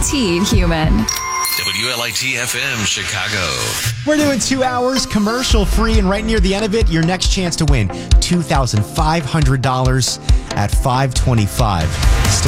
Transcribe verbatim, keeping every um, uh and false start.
guaranteed human. W L I T F M Chicago. We're doing two hours commercial free, and right near the end of it, your next chance to win two thousand five hundred dollars at five twenty-five.